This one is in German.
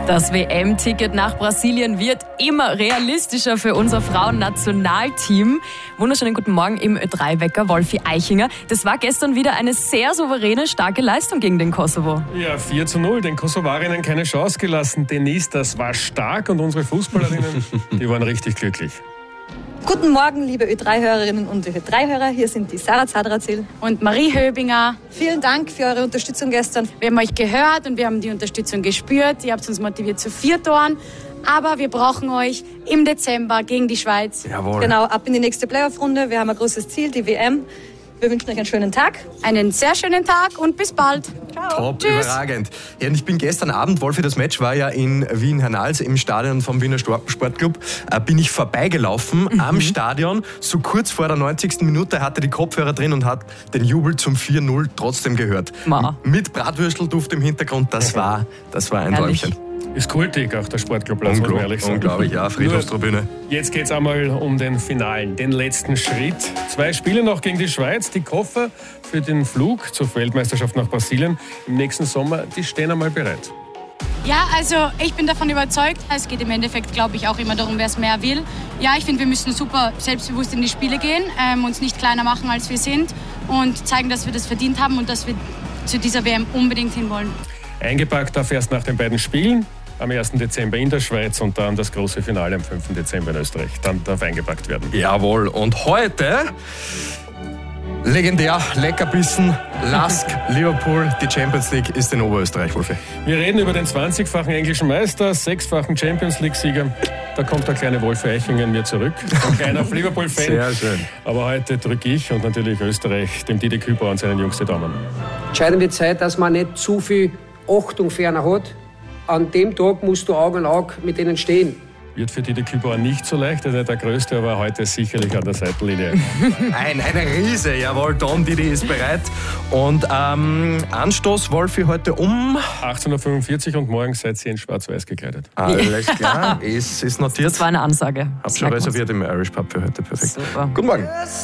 Das WM-Ticket nach Brasilien wird immer realistischer für unser Frauennationalteam. Wunderschönen guten Morgen im Ö3-Wecker, Wolfi Eichinger. Das war gestern wieder eine sehr souveräne, starke Leistung gegen den Kosovo. Ja, 4:0, den Kosovarinnen keine Chance gelassen. Denise, das war stark und unsere Fußballerinnen, die waren richtig glücklich. Guten Morgen, liebe Ö3-Hörerinnen und Ö3-Hörer. Hier sind die Sarah Zadrazil und Marie Höbinger. Vielen Dank für eure Unterstützung gestern. Wir haben euch gehört und wir haben die Unterstützung gespürt. Ihr habt uns motiviert zu 4 Toren. Aber wir brauchen euch im Dezember gegen die Schweiz. Jawohl. Genau, ab in die nächste Playoff-Runde. Wir haben ein großes Ziel, die WM. Wir wünschen euch einen schönen Tag. Einen sehr schönen Tag und bis bald. Ciao. Top, überragend. Ja, und ich bin gestern Abend, Wolfi, das Match war ja in Wien-Hernals im Stadion vom Wiener Sportclub, bin ich vorbeigelaufen am Stadion. So kurz vor der 90. Minute hatte die Kopfhörer drin und hat den Jubel zum 4:0 trotzdem gehört. Mit Bratwürstelduft im Hintergrund, das war ein Träumchen. Ist kultig, auch der Sportclubplatz, muss man ehrlich sagen. Unglaublich, ja, Friedhofstribüne. Jetzt geht es einmal um den Finalen, den letzten Schritt. 2 Spiele noch gegen die Schweiz. Die Koffer für den Flug zur Weltmeisterschaft nach Brasilien im nächsten Sommer, die stehen einmal bereit. Ja, also ich bin davon überzeugt. Es geht im Endeffekt, glaube ich, auch immer darum, wer es mehr will. Ja, ich finde, wir müssen super selbstbewusst in die Spiele gehen, uns nicht kleiner machen, als wir sind und zeigen, dass wir das verdient haben und dass wir zu dieser WM unbedingt hinwollen. Eingepackt darf erst nach den beiden Spielen. Am 1. Dezember in der Schweiz und dann das große Finale am 5. Dezember in Österreich. Dann darf eingepackt werden. Jawohl. Und heute, legendär, Leckerbissen, Lask, Liverpool, die Champions League ist in Oberösterreich, Wolfi. Wir reden über den 20-fachen englischen Meister, 6-fachen Champions League-Sieger. Da kommt der kleine Wolfi Eichinger in mir zurück. Ein kleiner Liverpool-Fan. Sehr schön. Aber heute drücke ich und natürlich Österreich dem Didi Kübauer und seinen Jungs die Daumen. Entscheidende Zeit, dass man nicht zu viel Achtung für einen hat. An dem Tag musst du Auge in Auge mit ihnen stehen. Wird für Didi Kübauer nicht so leicht, er ist nicht der Größte, aber heute sicherlich an der Seitenlinie. Eine Riese, jawohl, Don Didi ist bereit. Und Anstoß, Wolfi, heute um 18:45 Uhr und morgen seid ihr in schwarz-weiß gekleidet. Alles klar, ist notiert. Das war eine Ansage. Hab schon reserviert im Irish Pub für heute, perfekt. Super. Guten Morgen.